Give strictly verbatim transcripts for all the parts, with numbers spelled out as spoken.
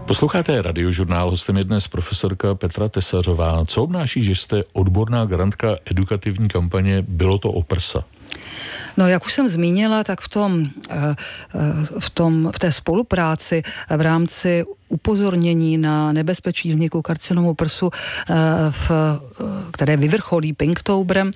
Posloucháte Radiožurnál, hostem je dnes profesorka Petra Tesařová. Co obnáší, že jste odborná garantka edukativní kampaně Bylo to o prsa? No, jak už jsem zmínila, tak v tom, v tom, v té spolupráci v rámci upozornění na nebezpečí vzniku karcinomu prsu, v, které vyvrcholí Pinktoberem,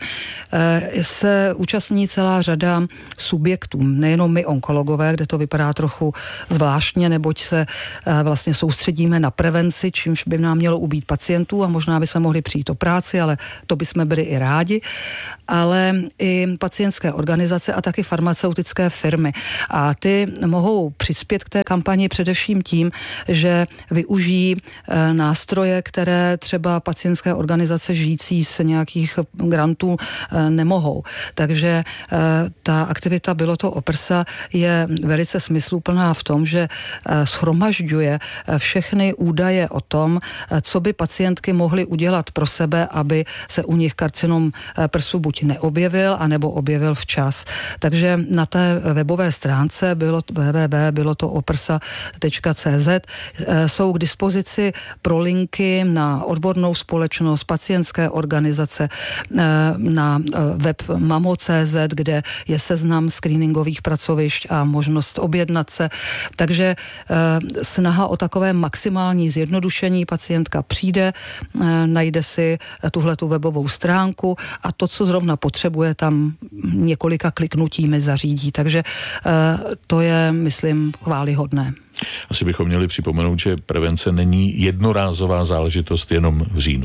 se účastní celá řada subjektů. Nejenom my onkologové, kde to vypadá trochu zvláštně, neboť se vlastně soustředíme na prevenci, čímž by nám mělo ubít pacientů a možná by se mohli přijít o práci, ale to bychom byli i rádi, ale i pacientské organizace a taky farmaceutické firmy. A ty mohou přispět k té kampani především tím, že využijí e, nástroje, které třeba pacientské organizace žijící z nějakých grantů e, nemohou. Takže e, ta aktivita Bylo to o prsa je velice smysluplná v tom, že e, shromažďuje e, všechny údaje o tom, e, co by pacientky mohly udělat pro sebe, aby se u nich karcinom e, prsu buď neobjevil, anebo objevil včas. Takže na té webové stránce bylo w w w tečka bylo to o prsa tečka c z jsou k dispozici prolinky na odbornou společnost, pacientské organizace, na web mamo tečka c z, kde je seznam screeningových pracovišť a možnost objednat se. Takže snaha o takové maximální zjednodušení, pacientka přijde, najde si tuhletu webovou stránku a to, co zrovna potřebuje, tam několika kliknutími zařídí. Takže to je, myslím, chvályhodné. Asi bychom měli připomenout, že prevence není jednorázová záležitost jenom v říjnu.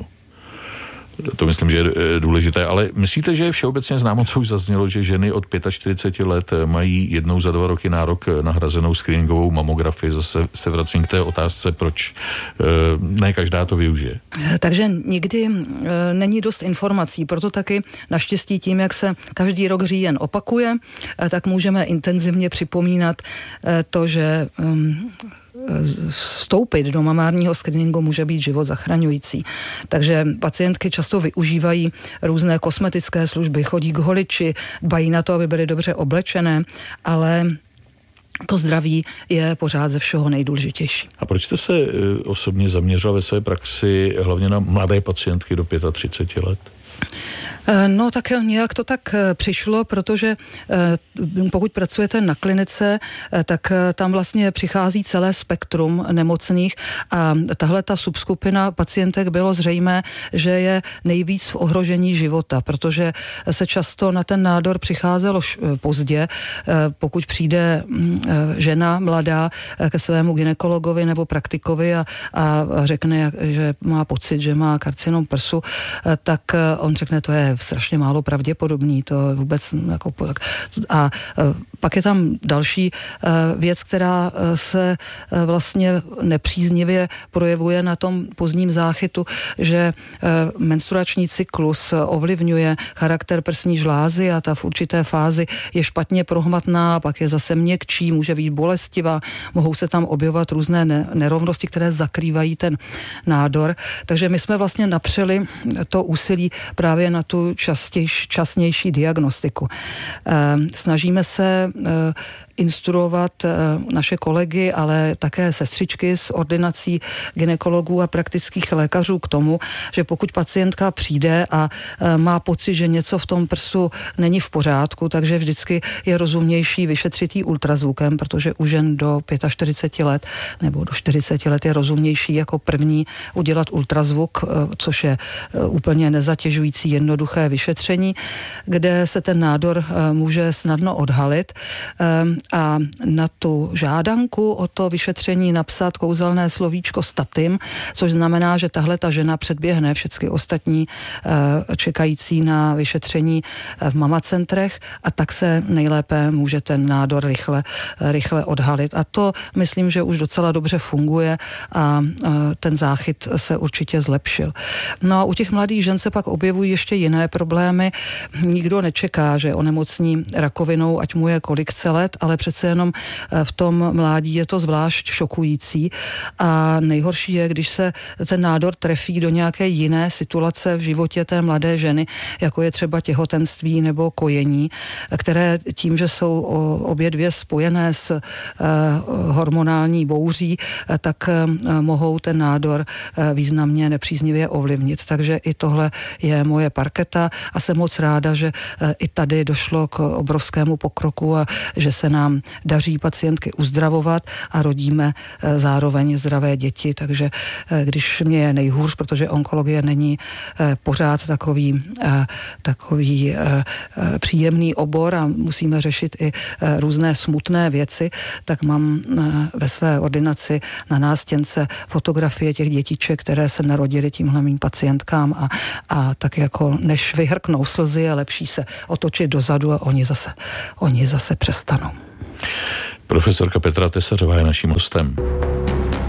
To myslím, že je důležité, ale myslíte, že je všeobecně známo, co už zaznělo, že ženy od čtyřiceti pěti let mají jednou za dva roky nárok na hrazenou screeningovou mamografii? Zase se vracím k té otázce, proč ne každá to využije. Takže nikdy není dost informací, proto taky naštěstí tím, jak se každý rok říjen opakuje, tak můžeme intenzivně připomínat to, že vstoupit do mamárního screeningu může být život zachraňující. Takže pacientky často využívají různé kosmetické služby, chodí k holiči, dbají na to, aby byly dobře oblečené, ale to zdraví je pořád ze všeho nejdůležitější. A proč jste se osobně zaměřila ve své praxi hlavně na mladé pacientky do třiceti pěti let? No tak nějak to tak přišlo, protože pokud pracujete na klinice, tak tam vlastně přichází celé spektrum nemocných a tahle ta subskupina pacientek bylo zřejmé, že je nejvíc v ohrožení života, protože se často na ten nádor přicházelo pozdě. Pokud přijde žena mladá ke svému gynekologovi nebo praktikovi a, a řekne, že má pocit, že má karcinom prsu, tak on řekne, to je strašně málo pravděpodobný, to vůbec jako, a pak je tam další věc, která se vlastně nepříznivě projevuje na tom pozdním záchytu, že menstruační cyklus ovlivňuje charakter prsní žlázy a ta v určité fázi je špatně prohmatná, pak je zase měkčí, může být bolestivá, mohou se tam objevovat různé nerovnosti, které zakrývají ten nádor. Takže my jsme vlastně napřeli to úsilí právě na tu častější, časnější diagnostiku. Snažíme se instruovat naše kolegy, ale také sestřičky z ordinací gynekologů a praktických lékařů k tomu, že pokud pacientka přijde a má pocit, že něco v tom prsu není v pořádku, takže vždycky je rozumnější vyšetřit jí ultrazvukem, protože u žen do čtyřiceti pěti let nebo do čtyřiceti let je rozumnější jako první udělat ultrazvuk, což je úplně nezatěžující jednoduché vyšetření, kde se ten nádor může snadno odhalit. A na tu žádanku o to vyšetření napsat kouzelné slovíčko statim, což znamená, že tahle ta žena předběhne všechny ostatní čekající na vyšetření v mamacentrech a tak se nejlépe může ten nádor rychle, rychle odhalit. A to myslím, že už docela dobře funguje a ten záchyt se určitě zlepšil. No a u těch mladých žen se pak objevují ještě jiné problémy. Nikdo nečeká, že onemocní rakovinou, ať mu je kolik let, ale ale přece jenom v tom mládí je to zvlášť šokující a nejhorší je, když se ten nádor trefí do nějaké jiné situace v životě té mladé ženy, jako je třeba těhotenství nebo kojení, které tím, že jsou obě dvě spojené s hormonální bouří, tak mohou ten nádor významně nepříznivě ovlivnit. Takže i tohle je moje parketa a jsem moc ráda, že i tady došlo k obrovskému pokroku a že se nám daří pacientky uzdravovat a rodíme zároveň zdravé děti. Takže když mě je nejhůř, protože onkologie není pořád takový, takový příjemný obor a musíme řešit i různé smutné věci, tak mám ve své ordinaci na nástěnce fotografie těch dětiček, které se narodily tímhle mým pacientkám a, a tak jako než vyhrknou slzy, je lepší se otočit dozadu a oni zase, oni zase přestanou. Profesorka Petra Tesařová je naším hostem.